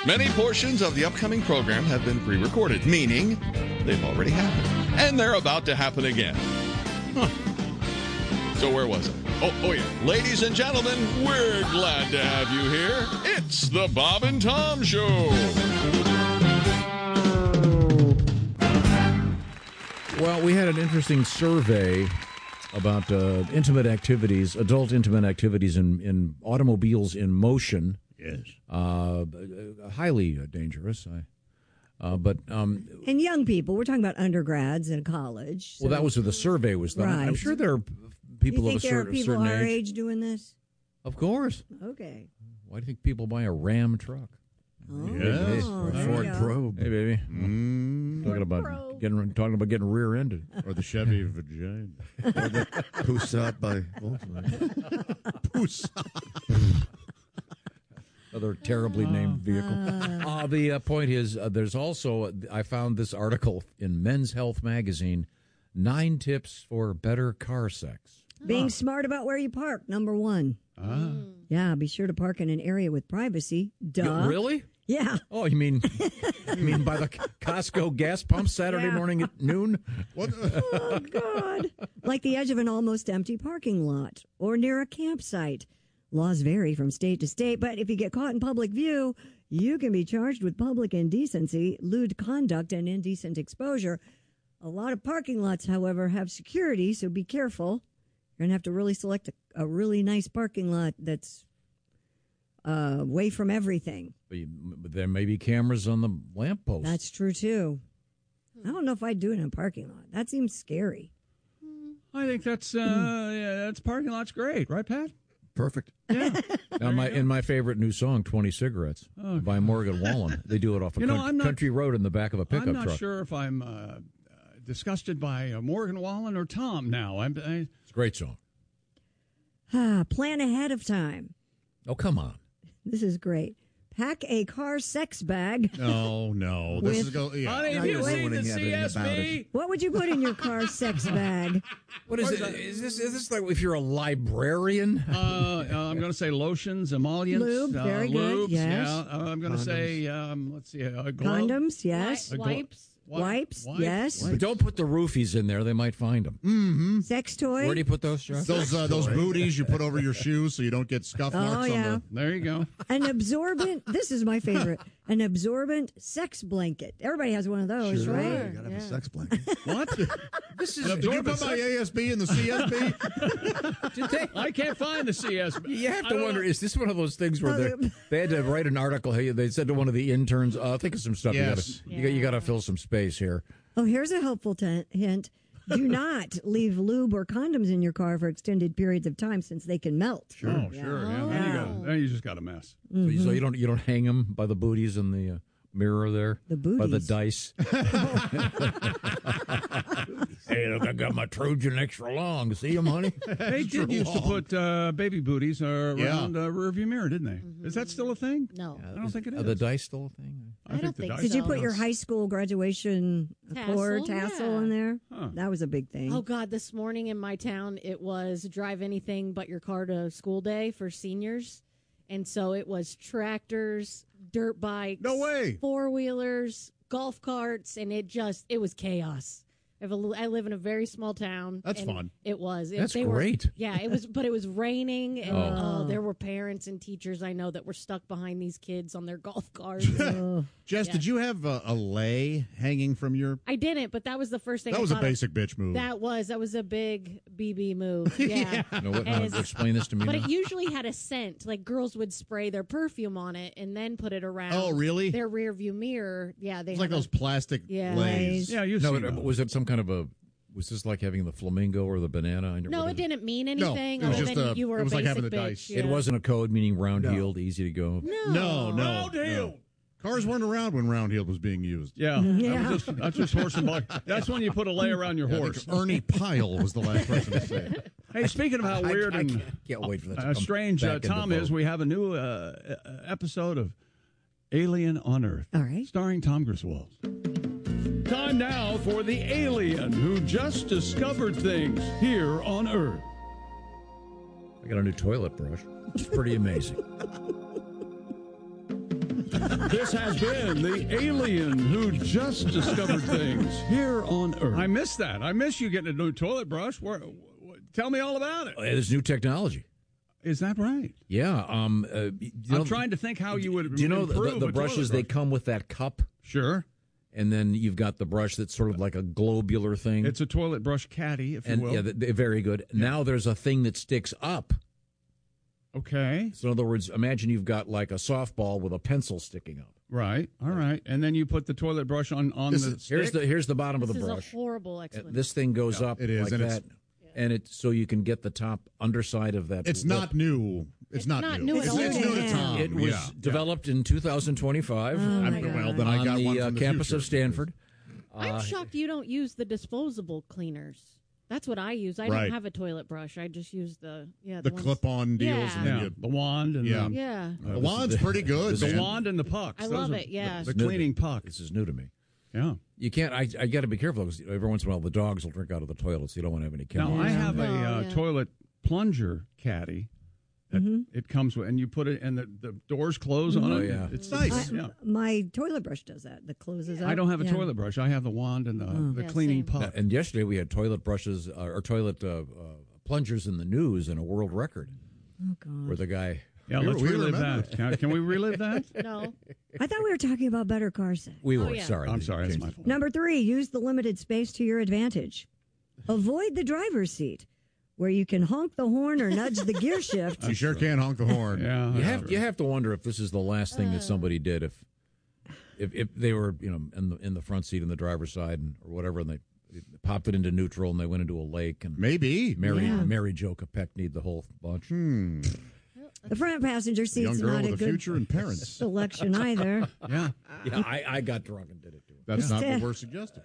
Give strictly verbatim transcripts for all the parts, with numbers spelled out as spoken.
Many portions of the upcoming program have been pre-recorded, meaning they've already happened. And they're about to happen again. Huh. So where was it? Oh, oh yeah. Ladies and gentlemen, we're glad to have you here. It's the Bob and Tom Show. Well, we had an interesting survey about uh, intimate activities, adult intimate activities in, in automobiles in motion. Yes. Uh, highly dangerous. I, uh, but um, and young people, we're talking about undergrads in college. So. Well, that was what the survey was done. Right. I'm sure there are people you think of a there are certain, people certain our age. age doing this? Of course. Okay. Why do you think people buy a Ram truck? Oh, Yes. oh, Or there Ford you go. Probe. Hey, baby. Mm. Talking about Probe. getting talking about getting rear-ended. Or the Chevy Vagina. Or the Passat by Volkswagen. Passat. Other terribly named vehicle. Uh, the uh, point is, uh, there's also, I found this article in Men's Health magazine, nine tips for better car sex. Being smart about where you park, number one. Ah. Yeah, be sure to park in an area with privacy. Duh. Yeah, really? Yeah. Oh, you mean you mean by the Costco gas pump Saturday Yeah. morning at noon? What? Oh, God. Like the edge of an almost empty parking lot or near a campsite. Laws vary from state to state, but if you get caught in public view, you can be charged with public indecency, lewd conduct, and indecent exposure. A lot of parking lots, however, have security, so be careful. You're going to have to really select a, a really nice parking lot that's uh, away from everything. But, you, but there may be cameras on the lamppost. That's true, too. I don't know if I'd do it in a parking lot. That seems scary. I think that's uh, yeah, that's parking lot's great, right, Pat? Perfect. Yeah. Now, my, in my favorite new song, twenty cigarettes, Oh, by Morgan Wallen. They do it off a You know, country, I'm not- country road in the back of a pickup I'm not truck. sure if I'm uh, uh, disgusted by uh, Morgan Wallen or Tom now. I'm, I, It's a great song. Ah, plan ahead of time. Oh, come on. This is great. Pack a car sex bag. No, no. This With- is go. Yeah. Honey, Now have you you're seen ruining the everything about C S B? it. What would you put in your car sex bag? What is it? Is this, is this like if you're a librarian? Uh, uh, I'm going to say lotions, emollients, Lube, uh, very good, lubes, yes. Yeah, uh, I'm going to say, um, let's see, uh, glove, Condoms, yes. a glo- Wipes. wi- Wipes, yes. But don't put the roofies in there. They might find them. Sex toy. Where do you put those, Josh? Those uh, those booties you put over your shoes so you don't get scuff Oh, marks yeah. on There you go. An absorbent. This is my favorite. An absorbent sex blanket. Everybody has one of those, Sure. right? You gotta have a sex blanket. What? This is. the. Did you put my A S B in the C S B? Did they- I can't find the C S B. You have I to don't wonder, know. is this one of those things where Oh, they, they had to write an article? Hey, they said to one of the interns, uh, think of some stuff. Yes. You got you got to fill some space here. Oh, here's a helpful t- hint. Do not leave lube or condoms in your car for extended periods of time since they can melt. Oh, sure. Yeah. Then, you got, then you just got a mess. So, you, so you don't you don't hang them by the booties in the uh, mirror there? The By the booties. dice. Hey, look, I got my Trojan extra long. See them, honey? They did used to put uh, baby booties uh, Yeah. around a rearview mirror, didn't they? Is that still a thing? No. I don't think it Are is. the dice still a thing? I don't the think dice- Did you So- put your high school graduation Tassel, cord tassel yeah. in there? Huh. That was a big thing. Oh, God, this morning in my town, it was drive anything but your car to school day for seniors. And so it was tractors, dirt bikes. No way. Four-wheelers, golf carts, and it just, it was chaos. I have a li- I live in a very small town. That's and fun. It was. It, That's they were- great. yeah, it was, but it was raining, and Oh. oh. there were parents and teachers I know that were stuck behind these kids on their golf carts. Oh. Jess, Yeah. did you have a, a lay hanging from your? I didn't, but that was the first thing. That I was a thought of. basic bitch move. That was that was a big B B move. Yeah. No, what, And no, it's- explain this to me But now. it usually had a scent. Like girls would spray their perfume on it and then put it around. Oh, really? Their rear view mirror. Yeah, they It's like had a- those plastic Yeah. lays. Yeah, you've No, seen but, those. was it some kind of a... Was this like having the flamingo or the banana? I No, what it is didn't mean No, anything. it was other just than a- you were it was a like basic having the bitch. dice. Yeah. It wasn't a code meaning round-heeled, easy to go. No. No, no, Round no. heel. Cars weren't around when round heel was being used. Yeah, Yeah. That was just, that's just horse and buggy. That's when you put a lay around your I think horse. Ernie Pyle was the last person to say it. Hey, speaking of how I- weird I and can't, can't wait for that to uh, come strange uh, back into Tom is, vogue. we have a new uh, uh, episode of Alien on Earth. All right. Starring Tom Griswold. Time now for the alien who just discovered things here on Earth. I got a new toilet brush. It's pretty amazing. This has been the alien who just discovered things here on Earth. I miss that. I miss you getting a new toilet brush. Where, wh- tell me all about it. There's new technology. Is that right? Yeah. Um, uh, you I'm know, trying to think how you would. Do you know the, improve the a brushes? toilet They brush. come with that cup, Sure. and then you've got the brush that's sort of like a globular thing. It's a toilet brush caddy, if and you will. yeah, they're very good. Now there's a thing that sticks up. Okay. So in other words, imagine you've got like a softball with a pencil sticking up. Right. All right. And then you put the toilet brush on on This the. is- Here's stick? the here's the bottom This of the is brush. a horrible And explanation. this thing goes up it is, like and that, it's- and it so you can get the top underside of that. It's lip. not new. It's, It's not, not new. new at It's, all. it's new to Yeah. Tom. It was yeah. developed in two thousand twenty-five Oh, my I'm- God. well, then I on got the, one uh, from the campus future. of Stanford. I'm Uh, shocked you don't use the disposable cleaners. That's what I use. I Right. don't have a toilet brush. I just use the yeah The ones- clip-on deals. Yeah. And then Yeah. you, The wand and Yeah. the, Yeah, the wand's pretty good. this the is- man. wand and the pucks. I Those love are it, yeah. The, the It's new to- cleaning puck. This is new to me. Yeah. You can't. I, I got to be careful because every once in a while the dogs will drink out of the toilet, so you don't want to have any Now chemicals. I have a Oh, uh, yeah. toilet plunger caddy. That Mm-hmm. It comes with, and you put it, and the, the doors close on Oh, it. yeah. It's Nice. I- Yeah. My toilet brush does that. That closes up. I don't have a Yeah. toilet brush. I have the wand and the, the Yeah, cleaning same. puck. And yesterday we had toilet brushes uh, or toilet uh, uh, plungers in the news in a world record Oh God. where the guy. Yeah, We- let's we relive remember. that. Can, can we relive that? No, I thought we were talking about better car sex. We Oh, were yeah. sorry. I'm they sorry, that's changed my it. fault. Number three, use the limited space to your advantage. Avoid the driver's seat, where you can honk the horn or nudge the gear shift. You sure can honk the horn. Yeah. You have you have to wonder if this is the last thing that somebody did. If if, if they were you know in the in the front seat in the driver's side and, or whatever, and they, they popped it into neutral and they went into a lake and Maybe. Mary Yeah. Mary Jo Kopechne the whole bunch. Hmm. The front passenger A young seat's girl not a with a good future and parents. selection either. Yeah. Yeah, I, I got drunk and did it too. That's not what Yeah. we're suggesting.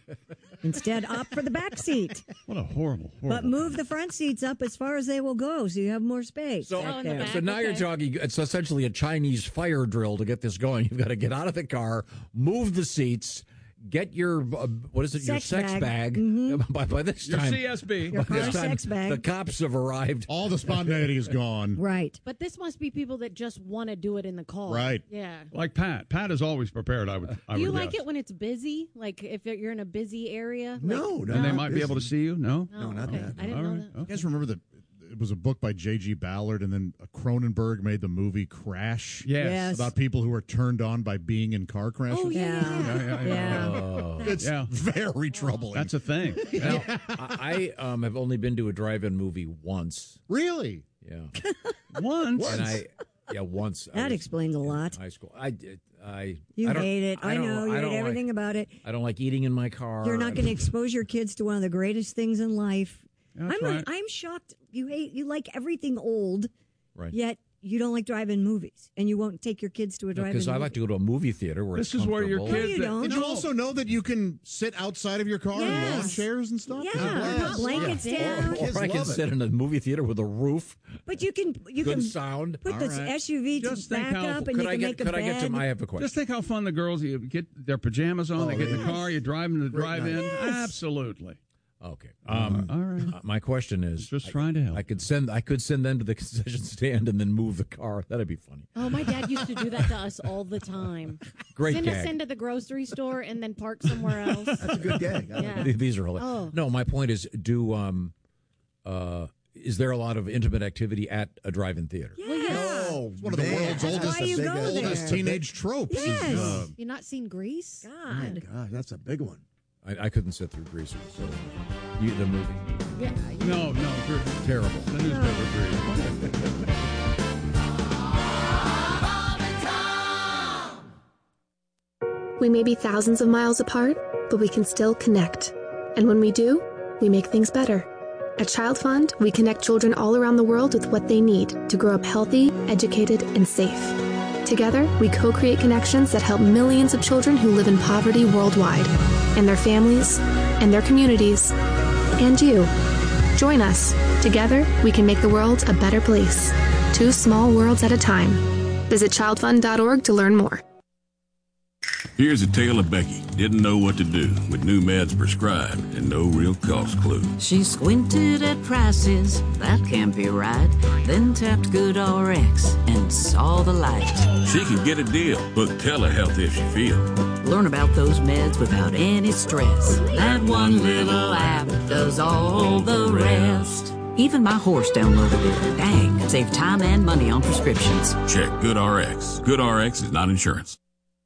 Instead, opt for the back seat. What a horrible, horrible. But move the front seats up as far as they will go so you have more space. So, back Oh, in the there. back. so now you're okay. talking. It's essentially a Chinese fire drill to get this going. You've got to get out of the car, move the seats, get your uh, what is it? your Sex sex bag. bag. Mm-hmm. By, by this Your time, C S B. Your by this car time, sex bag. the cops have arrived. All the spontaneity is gone. Right. but this must be people that just want to do it in the car. Right. Yeah. Like Pat. Pat is always prepared, I would I Do you would like guess. it when it's busy? Like if you're in a busy area? No, like, no. And they Not might be able to see you? No? No, not okay. that. I didn't All know right. that. You guys remember that it was a book by J G Ballard, and then Cronenberg made the movie Crash Yes. Yes. about people who are turned on by being in car crashes. Oh, yeah. Yeah. Yeah, yeah, yeah. Oh. It's Yeah. very troubling. That's a thing. Yeah. I, I um, have only been to a drive-in movie once. really Yeah, Once. and I yeah once. I That was explains a lot. in high school. I did. I You I don't- hate it. I, don't- know. You I don't hate everything Like, about it. I don't like eating in my car. You're not I going to don't- expose your kids to one of the greatest things in life. That's I'm right. I'm shocked. You hate you like everything old, Right. yet you don't like drive-in movies, and you won't take your kids to a drive-in. Because I movie. like to go to a movie theater where This it's is where your comfortable. kids. you don't. Did you also know that you can sit outside of your car in Yes. lawn chairs and stuff? Yeah, It's a blast. put blankets Yeah. down. Or, Kids or I can love it. sit in a movie theater with a roof, But you can you good can sound. put All the right. S U V to Just think back how- up, and Could you I can get? make a Could I bed. get to? I have a question. Just think how fun the girls you get their pajamas on, they get in the car, you drive them to the drive-in. Absolutely. Okay. Um, All right. uh, my question is, Just I- trying to help. I could send. I could send them to the concession stand and then move the car. That'd be funny. Oh, my dad used to do that to us all the time. Great Send gag. us into the grocery store and then park somewhere else. That's a good gag. I like Yeah. These are hilarious. Oh. No, my point is, do um, uh, is there a lot of intimate activity at a drive-in theater? Yeah. Oh, It's one of the man. world's That's oldest, why you big, go uh, there. oldest teenage tropes. is, Yes. uh, You not seen Grease? God. Gosh, that's a big one. I, I couldn't sit through Grease. So, you, the movie, Yeah. No, no. Gr- terrible. The newspaper breed. We may be thousands of miles apart, but we can still connect. And when we do, we make things better. At Child Fund, we connect children all around the world with what they need to grow up healthy, educated, and safe. Together, we co-create connections that help millions of children who live in poverty worldwide, and their families, and their communities, and you. Join us. Together, we can make the world a better place. Two small worlds at a time. Visit child fund dot org to learn more. Here's a tale of Becky. Didn't know what to do with new meds prescribed and no real cost clue. She squinted at prices, that can't be right. Then tapped GoodRx and saw the light. She can get a deal. Book telehealth if she feels. Learn about those meds without any stress. That one little app does all the rest. Even my horse downloaded it. Dang, save time and money on prescriptions. Check GoodRx. GoodRx is not insurance.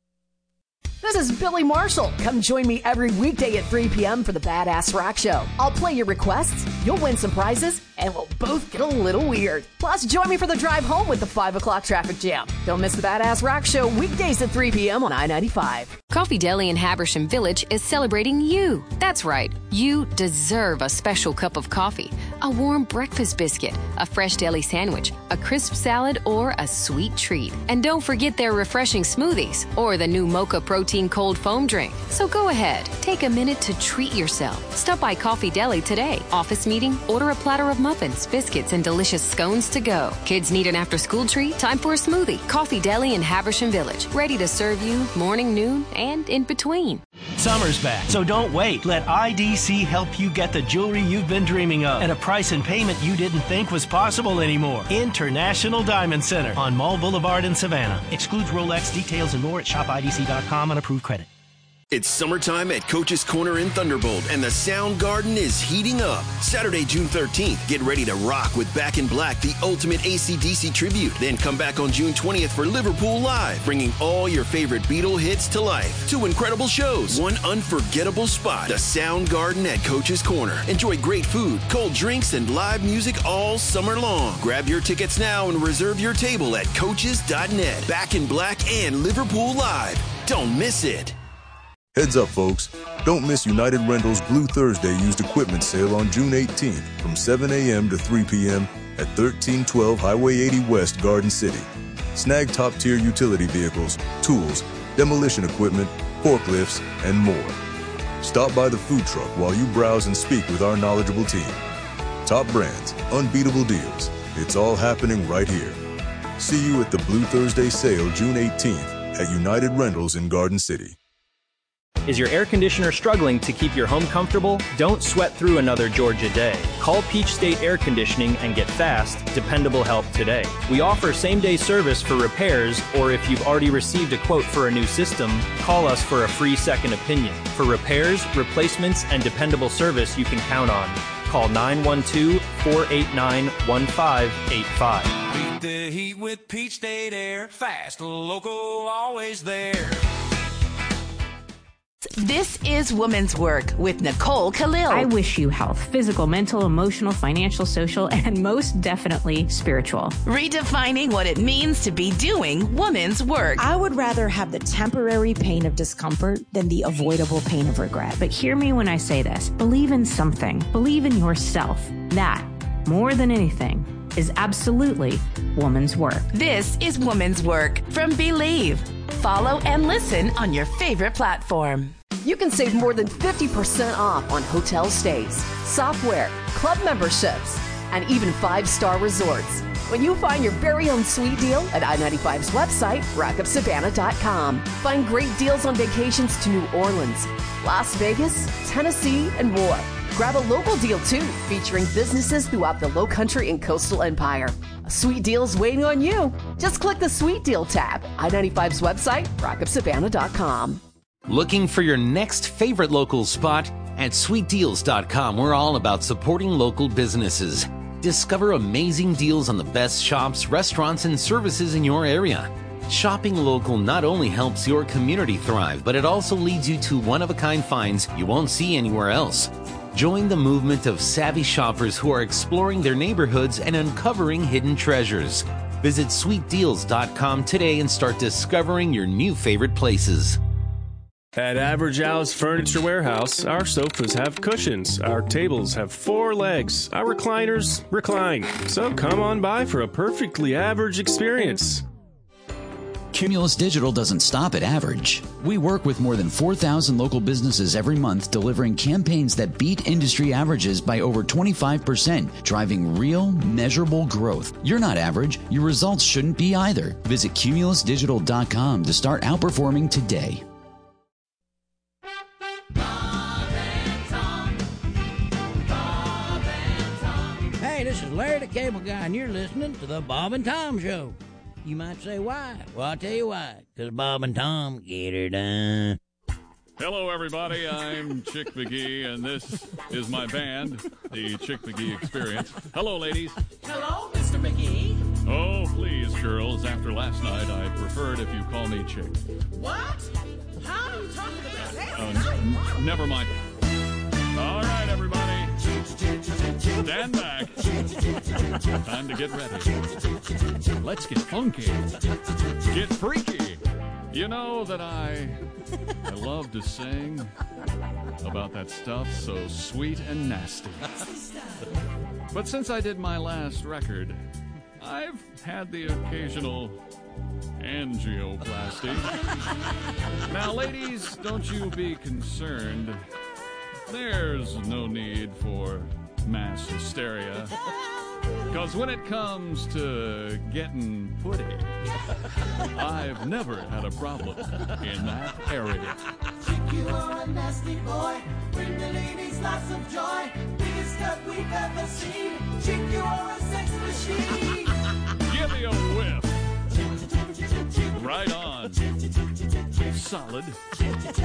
This is Billy Marshall. Come join me every weekday at three p.m. for the Badass Rock Show. I'll play your requests, you'll win some prizes, and we'll both get a little weird. Plus, join me for the drive home with the five o'clock traffic jam. Don't miss the Badass Rock Show weekdays at three p.m. on I ninety-five. Coffee Deli in Habersham Village is celebrating you. That's right. You deserve a special cup of coffee, a warm breakfast biscuit, a fresh deli sandwich, a crisp salad, or a sweet treat. And don't forget their refreshing smoothies or the new Mocha Protein Cold Foam drink. So go ahead, take a minute to treat yourself. Stop by Coffee Deli today. Office meeting? Order a platter of muffins, biscuits, and delicious scones to go. Kids need an after-school treat? Time for a smoothie. Coffee Deli in Habersham Village. Ready to serve you morning, noon, and in between. Summer's back, so don't wait. Let I D C help you get the jewelry you've been dreaming of at a price and payment you didn't think was possible anymore. International Diamond Center on Mall Boulevard in Savannah. Excludes Rolex. Details and more at shop I D C dot com on approved credit. It's summertime at Coach's Corner in Thunderbolt, and the Sound Garden is heating up. Saturday, June thirteenth, get ready to rock with Back in Black, the ultimate A C D C tribute. Then come back on June twentieth for Liverpool Live, bringing all your favorite Beatle hits to life. Two incredible shows, one unforgettable spot. The Sound Garden at Coach's Corner. Enjoy great food, cold drinks, and live music all summer long. Grab your tickets now and reserve your table at coaches dot net. Back in Black and Liverpool Live. Don't miss it. Heads up, folks. Don't miss United Rentals Blue Thursday used equipment sale on June eighteenth from seven a.m. to three p.m. at thirteen twelve Highway eighty West, Garden City. Snag top-tier utility vehicles, tools, demolition equipment, forklifts, and more. Stop by the food truck while you browse and speak with our knowledgeable team. Top brands, unbeatable deals. It's all happening right here. See you at the Blue Thursday sale June eighteenth at United Rentals in Garden City. Is your air conditioner struggling to keep your home comfortable? Don't sweat through another Georgia day. Call Peach State Air Conditioning and get fast, dependable help today. We offer same-day service for repairs, or if you've already received a quote for a new system, call us for a free second opinion. For repairs, replacements, and dependable service you can count on. Call nine one two, four eight nine, one five eight five. Beat the heat with Peach State Air. Fast, local, always there. This is Woman's Work with Nicole Khalil. I wish you health, physical, mental, emotional, financial, social, and most definitely spiritual. Redefining what it means to be doing woman's work. I would rather have the temporary pain of discomfort than the avoidable pain of regret. But hear me when I say this. Believe in something. Believe in yourself. That, more than anything, is absolutely woman's work. This is Woman's Work from Believe. Follow and listen on your favorite platform. You can save more than fifty percent off on hotel stays, software, club memberships, and even five-star resorts when you find your very own sweet deal at I ninety-five's website, rock up savannah dot com. Find great deals on vacations to New Orleans, Las Vegas, Tennessee, and more. Grab a local deal, too, featuring businesses throughout the Lowcountry and Coastal Empire. A sweet deal is waiting on you. Just click the Sweet Deal tab. I ninety-five's website, rock up savannah dot com. Looking for your next favorite local spot? At sweet deals dot com, we're all about supporting local businesses. Discover amazing deals on the best shops, restaurants, and services in your area. Shopping local not only helps your community thrive, but it also leads you to one-of-a-kind finds you won't see anywhere else. Join the movement of savvy shoppers who are exploring their neighborhoods and uncovering hidden treasures. Visit sweet deals dot com today and start discovering your new favorite places. At Average Al's Furniture Warehouse, our sofas have cushions, our tables have four legs, our recliners recline. So come on by for a perfectly average experience. Cumulus Digital doesn't stop at average. We work with more than four thousand local businesses every month, delivering campaigns that beat industry averages by over twenty-five percent, driving real, measurable growth. You're not average. Your results shouldn't be either. Visit cumulus digital dot com to start outperforming today. the Cable Guy, and you're listening to the Bob and Tom Show. You might say why? Well, I'll tell you why. Because Bob and Tom get her done. Hello, everybody. I'm Chick McGee, and this is my band, the Chick McGee Experience. Hello, ladies. Hello, Mister McGee. Oh, please, girls. After last night, I preferred if you call me Chick. What? How are you talking about that? Uh, n- never mind. All right, everybody. Stand back. Time to get ready. Let's get funky. Get freaky. You know that I, I love to sing about that stuff so sweet and nasty. But since I did my last record, I've had the occasional angioplasty. Now, ladies, don't you be concerned. There's no need for mass hysteria. Because when it comes to getting putty, I've never had a problem in that area. Chick, you are a nasty boy. Bring the ladies lots of joy. Biggest cut we've ever seen. Chick, you are a sex machine. Give me a whiff. Right on. Solid.